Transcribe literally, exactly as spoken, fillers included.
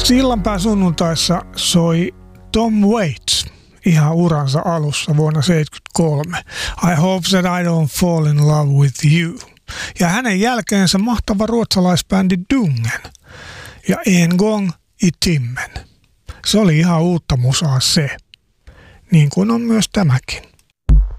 Sillanpään sunnuntaissa soi Tom Waits ihan uransa alussa vuonna seitsemänkymmentäkolme. I hope that I don't fall in love with you. Ja hänen jälkeensä mahtava ruotsalaisbändi Dungen ja En gång i timmen. Se oli ihan uutta musaa se, niin kuin on myös tämäkin.